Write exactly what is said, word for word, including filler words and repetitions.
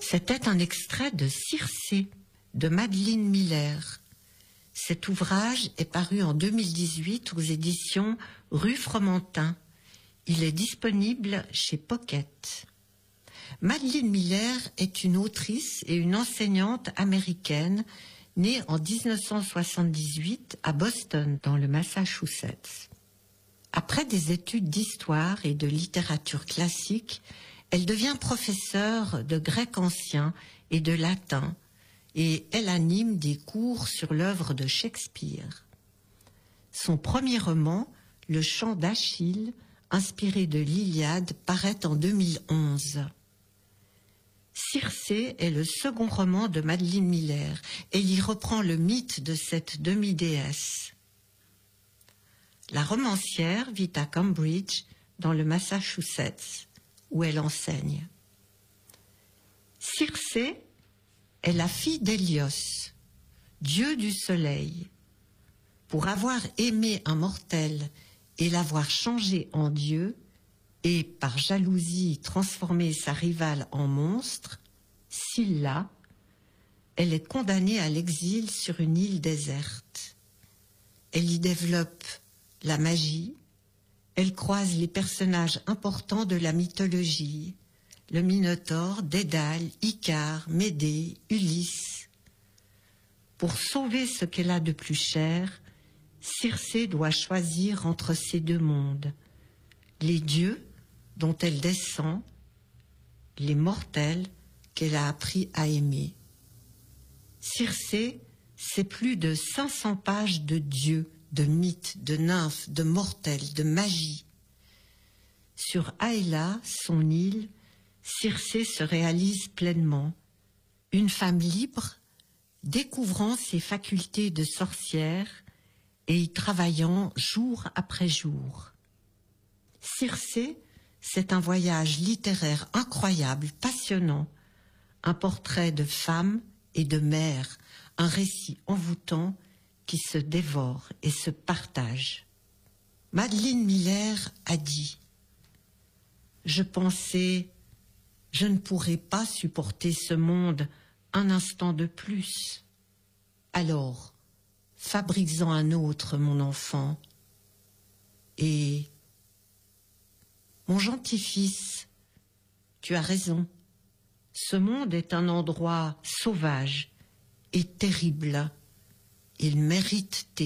C'était un extrait de Circé de Madeline Miller. Cet ouvrage est paru en deux mille dix-huit aux éditions Rue Fromentin. Il est disponible chez Pocket. Madeline Miller est une autrice et une enseignante américaine née en dix-neuf cent soixante-dix-huit à Boston, dans le Massachusetts. Après des études d'histoire et de littérature classique, elle devient professeure de grec ancien et de latin, et elle anime des cours sur l'œuvre de Shakespeare. Son premier roman, Le chant d'Achille, inspiré de l'Iliade, paraît en deux mille onze. Circé est le second roman de Madeline Miller. Elle y reprend le mythe de cette demi-déesse. La romancière vit à Cambridge, dans le Massachusetts, où elle enseigne. Circé est la fille d'Hélios, dieu du soleil. Pour avoir aimé un mortel et l'avoir changé en dieu, et par jalousie transformer sa rivale en monstre, Scylla, elle est condamnée à l'exil sur une île déserte. Elle y développe la magie, elle croise les personnages importants de la mythologie, le Minotaure, Dédale, Icare, Médée, Ulysse. Pour sauver ce qu'elle a de plus cher, Circé doit choisir entre ces deux mondes, les dieux dont elle descend, les mortels qu'elle a appris à aimer. Circé, c'est plus de cinq cents pages de dieux, de mythes, de nymphes, de mortels, de magie. Sur Aïla, son île, Circé se réalise pleinement, une femme libre, découvrant ses facultés de sorcière et y travaillant jour après jour. Circé, c'est un voyage littéraire incroyable, passionnant, un portrait de femme et de mère, un récit envoûtant qui se dévore et se partage. Madeline Miller a dit « Je pensais, je ne pourrais pas supporter ce monde un instant de plus. Alors, fabriques-en un autre, mon enfant, et... Mon gentil fils, tu as raison. Ce monde est un endroit sauvage et terrible. Il mérite tes cris. »